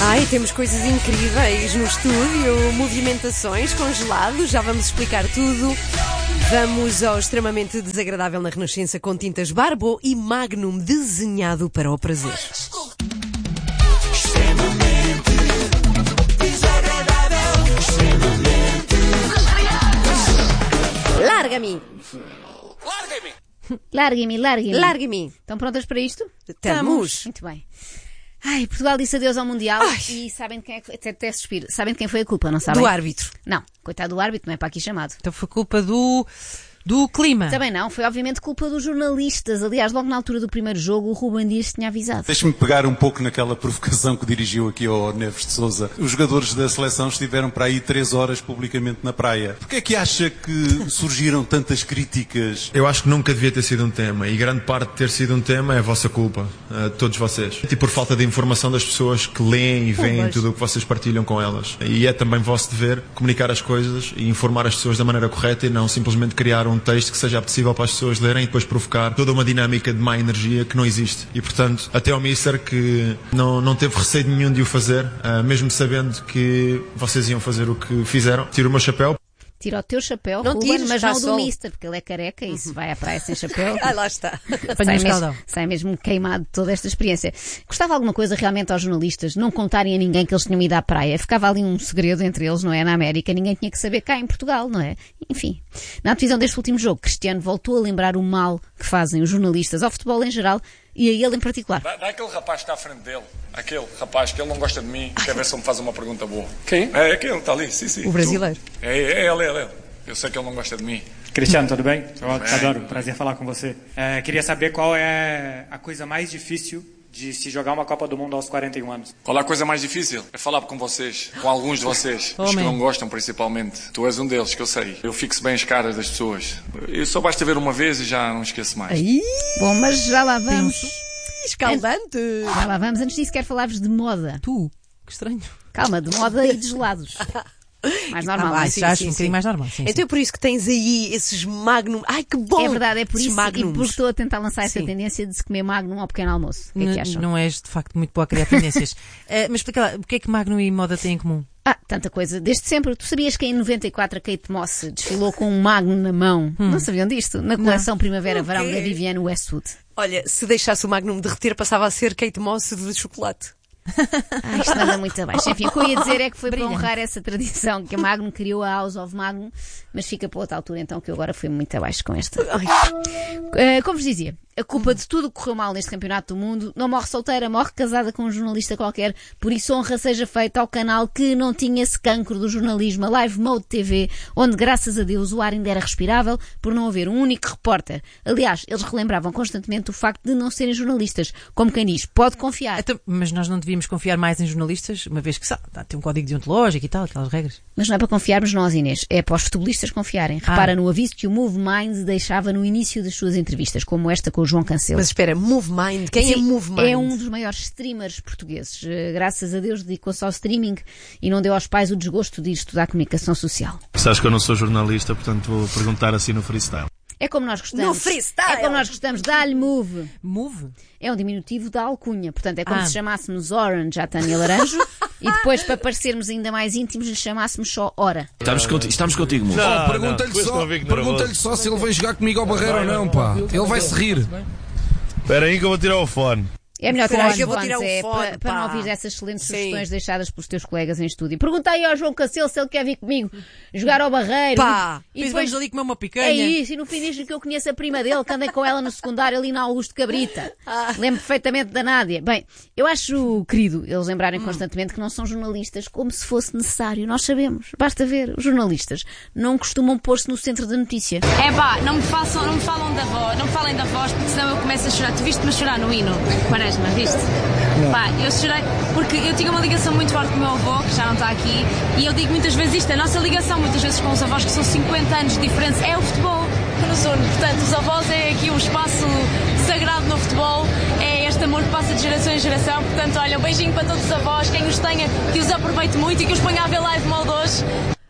Ai, temos coisas incríveis no estúdio, movimentações, congelados, já vamos explicar tudo. Vamos ao extremamente desagradável na Renascença com tintas Barbô e Magnum desenhado para o prazer. Extremamente desagradável, extremamente. Larga-me! Larguem-me. Largue-me! Estão prontas para isto? Estamos! Muito bem. Ai, Portugal disse adeus ao Mundial. E sabem de quem é que... Até suspiro. Sabem de quem foi a culpa, não sabem? Do árbitro. Não, coitado do árbitro, não é para aqui chamado. Então foi culpa do clima. Também não, foi obviamente culpa dos jornalistas. Aliás, logo na altura do primeiro jogo, o Rubem Dias tinha avisado. Deixe-me pegar um pouco naquela provocação que dirigiu aqui ao Neves de Sousa. Os jogadores da seleção estiveram para aí 3 horas publicamente na praia. Porquê é que acha que surgiram tantas críticas? Eu acho que nunca devia ter sido um tema, e grande parte de ter sido um tema é a vossa culpa, de todos vocês. E por falta de informação das pessoas que leem e veem tudo o que vocês partilham com elas. E é também vosso dever comunicar as coisas e informar as pessoas da maneira correta e não simplesmente criar um texto que seja apetecível para as pessoas lerem e depois provocar toda uma dinâmica de má energia que não existe. E portanto, até ao Mister que não teve receio nenhum de o fazer, mesmo sabendo que vocês iam fazer o que fizeram. Tiro o meu chapéu. Tira o teu chapéu, não Ruben, tires, mas não sol. do Mister, porque ele é careca e se vai à praia sem chapéu... Lá está. Sai mesmo queimado de toda esta experiência. Gostava alguma coisa realmente aos jornalistas não contarem a ninguém que eles tinham ido à praia? Ficava ali um segredo entre eles, não é? Na América, ninguém tinha que saber cá em Portugal, não é? Enfim, na divisão deste último jogo, Cristiano voltou a lembrar o mal que fazem os jornalistas ao futebol em geral e a ele em particular. Dá aquele rapaz que está à frente dele, aquele rapaz que ele não gosta de mim, quer ver se ele me faz uma pergunta boa. Quem? É aquele, está ali, sim. O brasileiro. É ele. Eu sei que ele não gosta de mim. Cristiano, tudo bem? Eu adoro, prazer falar com você. Queria saber qual é a coisa mais difícil de se jogar uma Copa do Mundo aos 41 anos. Qual é a coisa mais difícil? É falar com vocês, com alguns de vocês, os que não gostam principalmente. Tu és um deles, que eu sei. Eu fixo bem as caras das pessoas. Eu só basta ver uma vez e já não esqueço mais. Aí. Bom, mas já lá vamos. Escaldante. Já lá vamos. Antes disso, quero falar-vos de moda. Tu? Que estranho. Calma, de moda e de gelados. Mais normal. Acho um bocadinho mais normal. Sim, então é por isso que tens aí esses Magnum. Ai, que bom! É verdade, é por isso Magnums. e porque estou a tentar lançar essa tendência de se comer Magnum ao pequeno almoço. O que é que acham? Não és, de facto, muito boa a criar tendências. Mas explica lá, o que é que Magnum e moda têm em comum? Tanta coisa. Desde sempre. Tu sabias que em 94 a Kate Moss desfilou com um Magnum na mão? Não sabiam disto? Na coleção Primavera-Verão da Vivienne Westwood. Olha, se deixasse o Magnum derreter, passava a ser Kate Moss de chocolate. Isto anda muito abaixo. Enfim, o que eu ia dizer é que foi para honrar essa tradição que a Magnum criou a House of Magnum, mas fica para outra altura então, que eu agora fui muito abaixo com esta. Como vos dizia, a culpa de tudo o que correu mal neste campeonato do mundo não morre solteira, morre casada com um jornalista qualquer. Por isso honra seja feita ao canal que não tinha esse cancro do jornalismo, a Live Mode TV, onde graças a Deus o ar ainda era respirável por não haver um único repórter. Aliás, eles relembravam constantemente o facto de não serem jornalistas. Como quem diz, pode confiar. Então, mas nós não devíamos confiar mais em jornalistas, uma vez que tem um código deontológico e tal, aquelas regras. Mas não é para confiarmos nós, Inês, é para os futebolistas confiarem. Repara no aviso que o Move Mind deixava no início das suas entrevistas, como esta com o João Cancelo. Mas espera, Move Mind? Quem é Move Mind? É um dos maiores streamers portugueses. Graças a Deus dedicou-se ao streaming e não deu aos pais o desgosto de ir estudar comunicação social. Sabes que eu não sou jornalista, portanto vou perguntar assim no freestyle. É como nós gostamos. No freestyle! É como nós gostamos. Dá-lhe Move. Move? É um diminutivo da alcunha. Portanto, é como se chamássemos Orange à Tânia Laranjo e depois, para parecermos ainda mais íntimos, lhe chamássemos só Hora. Estamos contigo, Move. Pergunta-lhe só se ele vem jogar comigo ao Barreiro ou não, pá. Ele vai se rir. Espera aí que eu vou tirar o fone. É melhor tirar os eu vou tirar fones, o fone, para não ouvir essas excelentes sugestões deixadas pelos teus colegas em estúdio. Pergunta aí ao João Cancelo se ele quer vir comigo jogar ao Barreiro. E depois ali comer uma picanha. É isso, e no fim diz-lhe que eu conheço a prima dele, que andei com ela no secundário ali na Augusto Cabrita. Lembro perfeitamente da Nádia. Bem, eu acho querido eles lembrarem constantemente que não são jornalistas como se fosse necessário. Nós sabemos, basta ver. Os jornalistas não costumam pôr-se no centro da notícia. Não me falam da voz, não me falem da voz, porque senão eu começo a chorar. Tu viste-me a chorar no hino, Quaresma, viste? Eu chorei porque eu tinha uma ligação muito forte com o meu avô, que já não está aqui, e eu digo muitas vezes isto, a nossa ligação muitas vezes com os avós, que são 50 anos de diferença, é o futebol que nos une. Portanto, os avós é aqui um espaço sagrado no futebol, é este amor que passa de geração em geração. Portanto, olha, um beijinho para todos os avós, quem os tenha, que os aproveite muito e que os ponha a ver Live Mode hoje.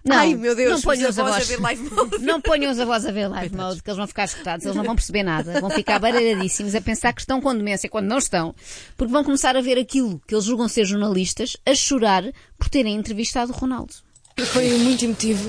Não, Ai, meu Deus, não ponham os avós a ver live mode. Não ponham os avós a ver live mode, que eles vão ficar escutados, eles não vão perceber nada, vão ficar baralhadíssimos a pensar que estão com demência quando não estão, porque vão começar a ver aquilo que eles julgam ser jornalistas, a chorar por terem entrevistado o Ronaldo. Foi muito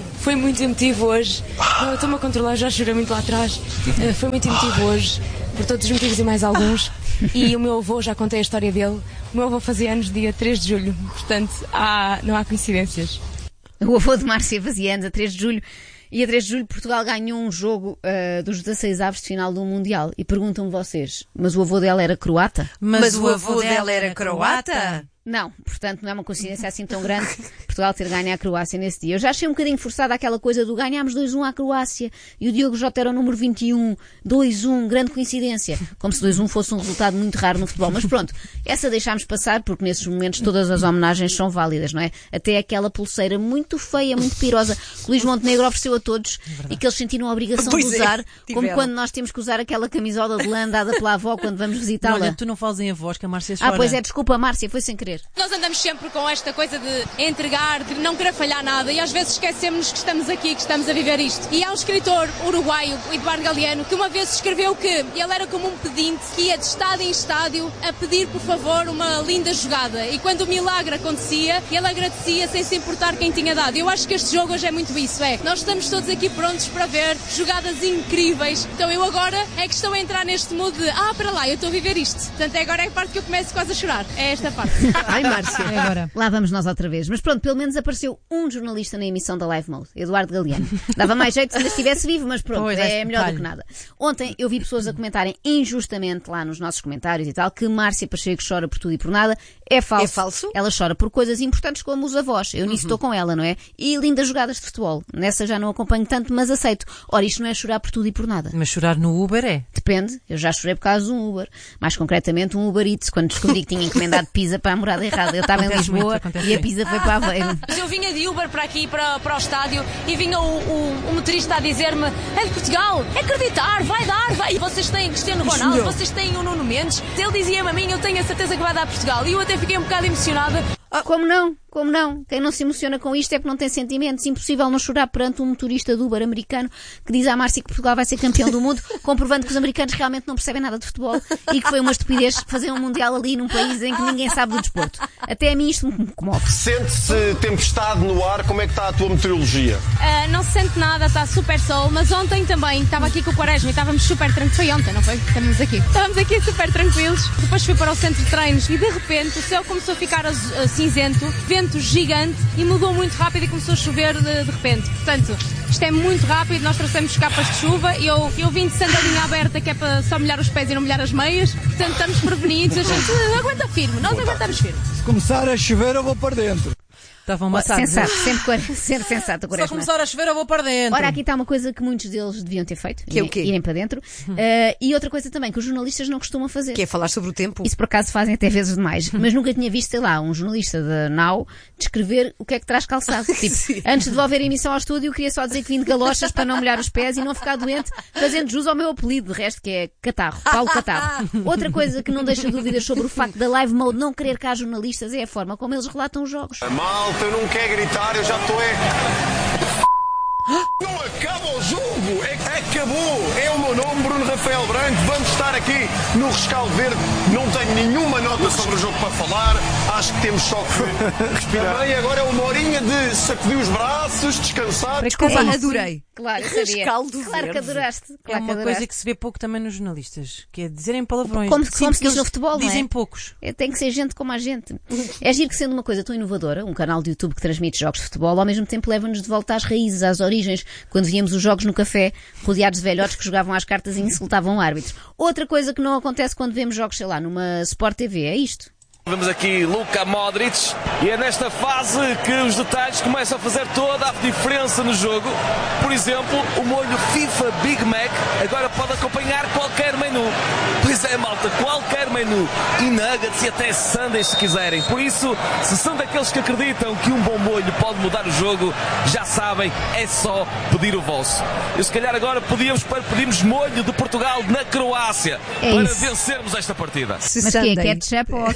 emotivo hoje. Não, eu estou-me a controlar, já chorei muito lá atrás. Foi muito emotivo hoje, por todos os motivos e mais alguns. E o meu avô, já contei a história dele, o meu avô fazia anos dia 3 de julho, portanto não há coincidências. O avô de Márcia fazia anos a 3 de julho. E a 3 de julho Portugal ganhou um jogo dos 16 avos de final do Mundial. E perguntam-me vocês, mas o avô dela era croata? Mas o avô dela era croata? Não, portanto não é uma coincidência assim tão grande Portugal ter ganho à Croácia nesse dia. Eu já achei um bocadinho forçada aquela coisa do ganhámos 2-1 à Croácia e o Diogo Jota era o número 21, 2-1, grande coincidência. Como se 2-1 fosse um resultado muito raro no futebol. Mas pronto, essa deixámos passar porque nesses momentos todas as homenagens são válidas, não é? Até aquela pulseira muito feia, muito pirosa que o Luís Montenegro ofereceu a todos e que eles sentiram a obrigação de usar, como quando nós temos que usar aquela camisola de lã dada pela avó quando vamos visitá-la. Olha, tu não falas em avós, que a Márcia chora. Pois é, desculpa Márcia, foi sem querer. Nós andamos sempre com esta coisa de entregar, de não querer falhar nada e às vezes esquecemos que estamos aqui, que estamos a viver isto. E há um escritor uruguaio, o Eduardo Galeano, que uma vez escreveu que ele era como um pedinte que ia de estádio em estádio a pedir por favor uma linda jogada e quando o milagre acontecia, ele agradecia sem se importar quem tinha dado. Eu acho que este jogo hoje é muito isso, nós estamos todos aqui prontos para ver jogadas incríveis. Então eu agora é que estou a entrar neste mood de para lá, eu estou a viver isto. Portanto, agora é a parte que eu começo quase a chorar. É esta parte. Ai, Márcia. Agora. Lá vamos nós outra vez. Mas pronto, pelo menos apareceu um jornalista na emissão da Live Mode, Eduardo Galeano. Dava mais jeito se ainda estivesse vivo, mas pronto, pois, é melhor do que nada. Ontem eu vi pessoas a comentarem injustamente lá nos nossos comentários e tal, que Márcia Pacheco chora por tudo e por nada. É falso. É falso? Ela chora por coisas importantes como os avós. Eu nisso estou com ela, não é? E lindas jogadas de futebol. Nessa já não acompanho tanto, mas aceito. Ora, isto não é chorar por tudo e por nada. Mas chorar no Uber é? Depende. Eu já chorei por causa de um Uber. Mais concretamente um Uber Eats, quando descobri que tinha encomendado pizza para a morada errada. Eu estava em Lisboa e a pizza foi para Aveiro. Eu vinha de Uber para aqui, para o estádio, e vinha o motorista a dizer-me: é de Portugal, é acreditar, vai dar, vai. Vocês têm Cristiano Ronaldo, vocês têm o Nuno Mendes. Ele dizia-me a mim: eu tenho a certeza que vai dar Portugal. E eu até fiquei um bocado emocionada. Como não? Como não? Quem não se emociona com isto é porque não tem sentimentos. Impossível não chorar perante um motorista de Uber americano que diz à Márcia que Portugal vai ser campeão do mundo, comprovando que os americanos realmente não percebem nada de futebol e que foi uma estupidez fazer um mundial ali num país em que ninguém sabe do desporto. Até a mim isto me comove. Sente-se tempestade no ar? Como é que está a tua meteorologia? Não se sente nada, está super sol, mas ontem também estava aqui com o Quaresma e estávamos super tranquilos. Foi ontem, não foi? Estávamos aqui super tranquilos. Depois fui para o centro de treinos e de repente o céu começou a ficar cinzento, vento gigante e mudou muito rápido e começou a chover de repente. Portanto, isto é muito rápido, nós trouxemos capas de chuva e eu vim de sandalinha aberta que é para só molhar os pés e não molhar as meias. Portanto, estamos prevenidos, a gente aguenta firme, nós aguentamos firme. Se começar a chover eu vou para dentro. Estavam maçados. Sensato, sempre sensato. Se só começar a chover eu vou para dentro. Ora, aqui está uma coisa que muitos deles deviam ter feito. Que é o quê? Irem para dentro. E outra coisa também que os jornalistas não costumam fazer. Que é falar sobre o tempo. Isso por acaso fazem até vezes demais. Mas nunca tinha visto, sei lá, um jornalista da Now descrever o que é que traz calçado. Tipo, antes de devolver a emissão ao estúdio, queria só dizer que vim de galochas para não molhar os pés e não ficar doente, fazendo jus ao meu apelido, de resto, que é Catarro, Paulo Catarro. Outra coisa que não deixa dúvidas sobre o facto da Live Mode não querer cá jornalistas é a forma como eles relatam os jogos. A malta não quer gritar, eu já estou Não acaba o jogo! Acabou! É o meu nome, Bruno Rafael Branco. Vamos estar aqui no Rescaldo Verde. Não tenho nenhuma nota sobre o jogo para falar. Acho que temos só que respirar. Também agora é uma horinha de sacudir os braços, descansar. Desculpa, adorei. Claro, eu sabia. Rescaldo claro que verde. adoraste. É uma coisa que se vê pouco também nos jornalistas, que é dizerem palavrões. Como se diz no futebol, não é? Dizem poucos. Tem que ser gente como a gente. É giro que sendo uma coisa tão inovadora, um canal de YouTube que transmite jogos de futebol, ao mesmo tempo leva-nos de volta às raízes, às origens, quando víamos os jogos no café, rodeados de velhotes que jogavam às cartas e insultavam árbitros. Outra coisa que não acontece quando vemos jogos, sei lá, numa Sport TV, é isto. Vemos aqui Luka Modric e é nesta fase que os detalhes começam a fazer toda a diferença no jogo. Por exemplo, o molho FIFA Big Mac agora pode acompanhar qualquer menu. Pois é, malta, qualquer menu. E nuggets e até sundaes se quiserem. Por isso, se são daqueles que acreditam que um bom molho pode mudar o jogo, já sabem, é só pedir o vosso. E se calhar agora pedimos molho de Portugal na Croácia para vencermos esta partida. Mas que é ketchup ou aquele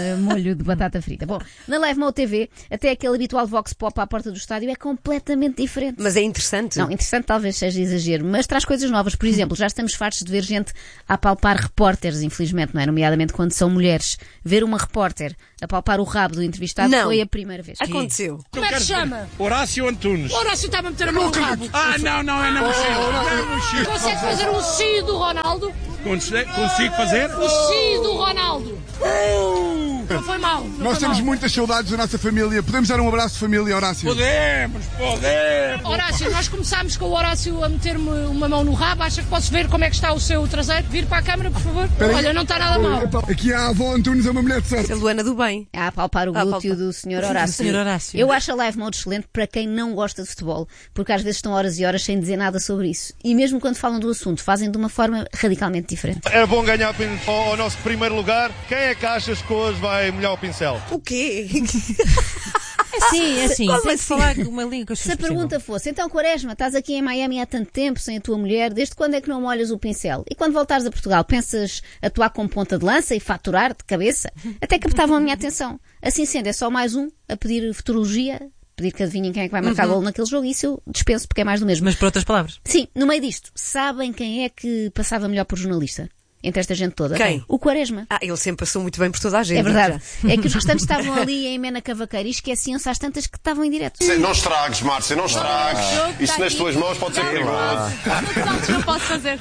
molho de batata frita. Bom, na Live Mode TV, até aquele habitual vox pop à porta do estádio é completamente diferente. Mas é interessante. Não, interessante talvez seja exagero, mas traz coisas novas. Por exemplo, já estamos fartos de ver gente a apalpar repórteres, infelizmente, não é? Nomeadamente quando são mulheres. Ver uma repórter apalpar o rabo do entrevistado foi a primeira vez. Aconteceu. Como é que se chama? Horácio Antunes. Horácio está-me a meter a mão no rabo. Não, é na mochila. Consegue fazer um si do Ronaldo? Consigo fazer? O si do Ronaldo. Não foi mal. Nós temos muitas saudades da nossa família. Podemos dar um abraço de família, Horácio? Podemos. Horácio, nós começámos com o Horácio a meter-me uma mão no rabo. Acha que posso ver como é que está o seu traseiro? Vir para a câmara, por favor. Olha, não está nada mal. Aqui a avó Antunes é uma mulher de sorte. A Luana do bem. A apalpar o glúteo do Sr. Horácio. Eu acho a Live Mode excelente para quem não gosta de futebol, porque às vezes estão horas e horas sem dizer nada sobre isso. E mesmo quando falam do assunto, fazem de uma forma radicalmente diferente. Era bom ganhar ao nosso primeiro lugar. Quem é que achas que hoje vai molhar o pincel? O quê? Sim, assim. Tem de falar uma língua. Se a pergunta fosse, então Quaresma, estás aqui em Miami há tanto tempo sem a tua mulher, desde quando é que não molhas o pincel? E quando voltares a Portugal, pensas atuar como ponta de lança e faturar de cabeça? Até captavam a minha atenção. Assim sendo, é só mais um a pedir futurologia, pedir que adivinhem quem é que vai marcar golo naquele jogo, e isso eu dispenso porque é mais do mesmo. Mas por outras palavras. Sim, no meio disto, sabem quem é que passava melhor por jornalista? Entre esta gente toda. Quem? O Quaresma. Ele sempre passou muito bem por toda a gente. É verdade. É que os restantes estavam ali em Mena Cavaqueira e esqueciam-se às tantas que estavam em direto. Não estragues, Márcia, não estragues. Isso nas tuas mãos pode ser perigoso. Muitos altos não posso fazer.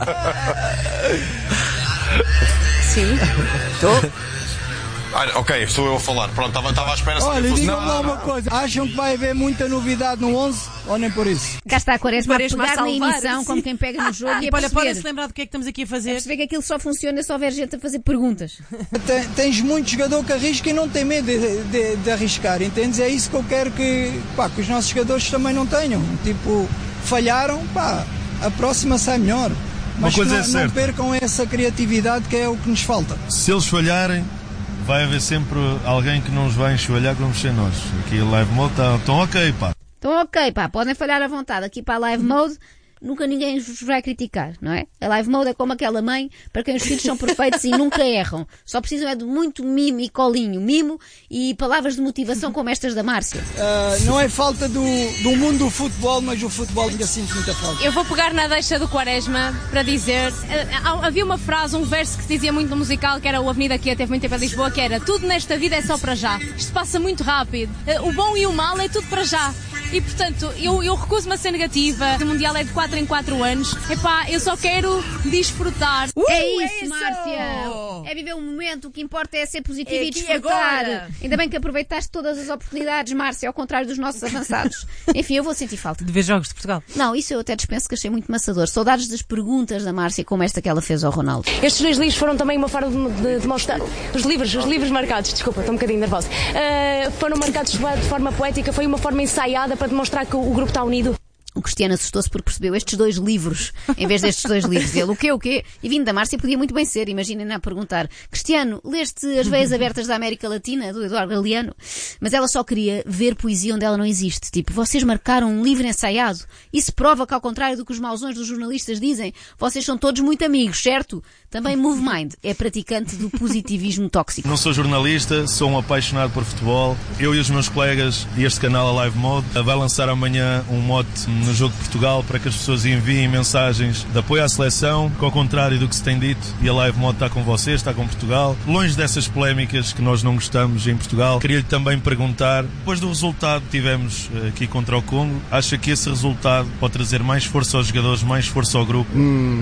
Sim. Estou. Ok, sou eu a falar. Pronto, estava à espera. Olha, digam-me lá uma coisa. Acham que vai haver muita novidade no 11 ou nem por isso? Cá está a Quaresma a pegar na emissão, como quem pega no jogo, e a olha, perceber. podem-se lembrar do que é que estamos aqui a fazer. É perceber que aquilo só funciona se houver gente a fazer perguntas. Tens muito jogador que arrisca e não tem medo de arriscar, entendes? É isso que eu quero que os nossos jogadores também não tenham. Tipo, falharam, a próxima sai melhor. Mas uma coisa não percam essa criatividade que é o que nos falta. Se eles falharem, vai haver sempre alguém que não os vai enxovalhar como ser nós. Aqui a Live Mode estão ok, pá. Estão ok, podem falhar à vontade. Aqui para a Live Mode nunca ninguém vos vai criticar, não é? A Live Mode é como aquela mãe para quem os filhos são perfeitos e nunca erram. Só precisam é de muito mimo e colinho. Mimo e palavras de motivação como estas da Márcia. Não é falta do mundo do futebol, mas o futebol ainda sinto muita falta. Eu vou pegar na deixa do Quaresma para dizer... havia uma frase, um verso que se dizia muito no musical, que era o Avenida que teve muito tempo em Lisboa, que era: tudo nesta vida é só para já. Isto passa muito rápido. O bom e o mal é tudo para já. E, portanto, eu recuso-me a ser negativa. O Mundial é de 4 em 4 anos. Eu só quero desfrutar. É isso, Márcia! É viver o momento, o que importa é ser positivo e desfrutar. Agora. Ainda bem que aproveitaste todas as oportunidades, Márcia, ao contrário dos nossos avançados. Enfim, eu vou sentir falta. De ver jogos de Portugal. Não, isso eu até dispenso, que achei muito maçador. Saudades das perguntas da Márcia, como esta que ela fez ao Ronaldo. Estes 2 livros foram também uma forma de mostrar... Os livros marcados, desculpa, estou um bocadinho nervosa. Foram marcados de forma poética, foi uma forma ensaiada para demonstrar que o grupo está unido. O Cristiano assustou-se porque percebeu estes 2 livros, em vez destes 2 livros. Ele, o quê? E vindo da Márcia podia muito bem ser, imaginem-na a perguntar: Cristiano, leste As Veias Abertas da América Latina, do Eduardo Galeano? Mas ela só queria ver poesia onde ela não existe. Tipo, vocês marcaram um livro ensaiado. Isso prova que, ao contrário do que os mausões dos jornalistas dizem, vocês são todos muito amigos, certo? Também Move Mind é praticante do positivismo tóxico. Não sou jornalista, sou um apaixonado por futebol. Eu e os meus colegas e este canal, a Live Mode, vai lançar amanhã um mote no Jogo de Portugal para que as pessoas enviem mensagens de apoio à seleção, que ao contrário do que se tem dito, e a Live Mode está com vocês, está com Portugal, longe dessas polémicas que nós não gostamos em Portugal. Queria-lhe também perguntar, depois do resultado que tivemos aqui contra o Congo, acha que esse resultado pode trazer mais força aos jogadores, mais força ao grupo?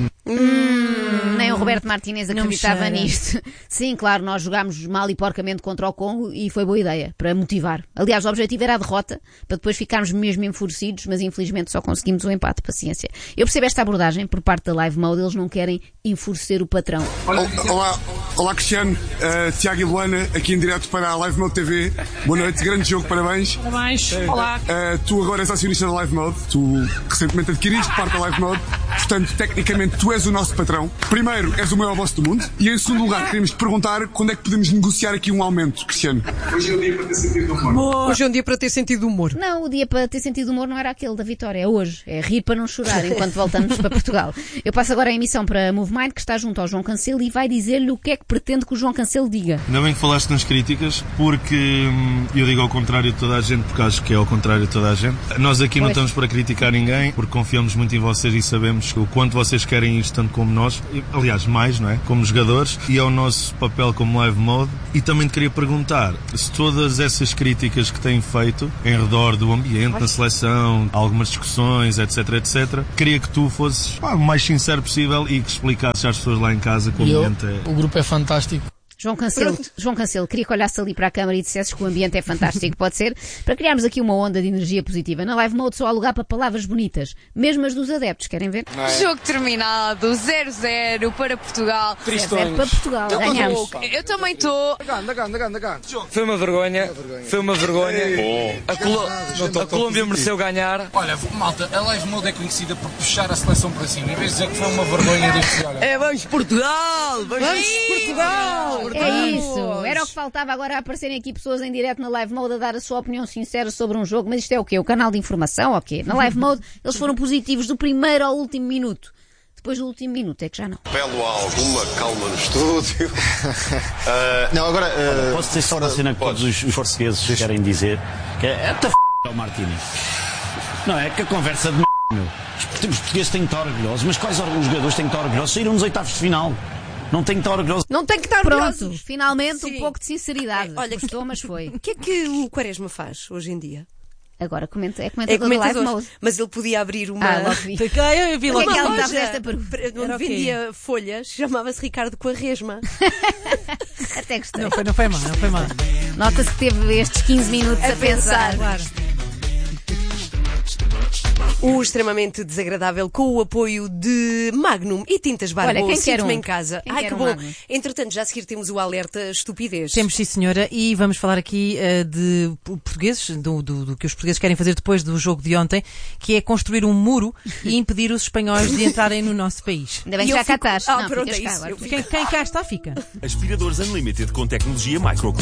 Nem o Roberto Martínez acreditava nisto. Sim, claro, nós jogámos mal e porcamente contra o Congo e foi boa ideia, para motivar. Aliás, o objetivo era a derrota, para depois ficarmos mesmo enfurecidos, mas infelizmente só conseguimos um empate. Paciência. Eu percebo esta abordagem por parte da Live Mode, eles não querem enfurecer o patrão. Olá Cristiano, Tiago e Luana, aqui em direto para a Live Mode TV. Boa noite, grande jogo, parabéns. Parabéns, olá. Tu agora és acionista da Live Mode, tu recentemente adquiriste parte da Live Mode. Portanto, tecnicamente, tu és o nosso patrão. Primeiro, és o maior boss do mundo. E em segundo lugar, queremos te perguntar quando é que podemos negociar aqui um aumento, Cristiano. Hoje é o dia para ter sentido de humor. Hoje é um dia para ter sentido de humor. Não, o dia para ter sentido de humor não era aquele da vitória, é hoje. É rir para não chorar enquanto voltamos para Portugal. Eu passo agora a emissão para MoveMind, que está junto ao João Cancelo, e vai dizer-lhe o que é que pretende que o João Cancelo diga. Ainda bem que falaste nas críticas, porque eu digo ao contrário de toda a gente, porque acho que é ao contrário de toda a gente. Nós aqui não estamos para criticar ninguém, porque confiamos muito em vocês e sabemos o quanto vocês querem isto tanto como nós, aliás, mais, não é? Como jogadores, e é o nosso papel como Live Mode. E também te queria perguntar se todas essas críticas que têm feito em redor do ambiente, na seleção, algumas discussões, etc, etc, queria que tu fosses o mais sincero possível e que explicasses às pessoas lá em casa que o ambiente é... O grupo é fantástico. João Cancelo, queria que olhasse ali para a câmara e dissesses que o ambiente é fantástico, pode ser, para criarmos aqui uma onda de energia positiva. Na Live Mode só há lugar para palavras bonitas, mesmo as dos adeptos, querem ver? Jogo terminado, 0-0 para Portugal. 0-0 para Portugal, ganhamos. Eu também estou. Foi uma vergonha. A Colômbia mereceu ganhar. Olha, malta, a Live Mode é conhecida por puxar a seleção para cima. Em vez de dizer que foi uma vergonha deste ano. Vamos Portugal! Vamos Portugal! É isso, era o que faltava agora aparecerem aqui pessoas em direto na Live Mode a dar a sua opinião sincera sobre um jogo, mas isto é o quê? O canal de informação ou o quê? Na Live Mode eles foram positivos do primeiro ao último minuto. Depois do último minuto é que já não. Apelo a alguma calma no estúdio. Não, agora... posso dizer só uma cena que todos os portugueses querem dizer, que é o Martínez. Não é? Que a conversa de meu. Os portugueses têm que estar orgulhosos, mas quais os jogadores têm que estar orgulhosos? Saíram nos oitavos de final. Não tem que estar orgulhoso. Não tem que estar orgulhoso. Pronto, finalmente Sim. Um pouco de sinceridade. Olha, custou, mas foi. O que é que o Quaresma faz hoje em dia? Agora é comentador da Live Mode. Mas ele podia abrir uma... logo vi. Eu vi logo uma uma loja esta onde vendia folhas, chamava-se Ricardo Quaresma. Até gostei. Não foi mal. Nota-se que teve estes 15 minutos a pensar. Claro. O extremamente desagradável com o apoio de Magnum e Tintas Barbo. Olha, quem quer em casa. Quem Ai, quer que um bom. Magnum? Entretanto, já a seguir temos o alerta estupidez. Temos, sim, senhora, e vamos falar aqui de portugueses, do que os portugueses querem fazer depois do jogo de ontem, que é construir um muro e impedir os espanhóis de entrarem no nosso país. Ainda bem que já cá estás. Pronto, é isso. Quem cá está, fica. Aspiradores Unlimited com tecnologia Micro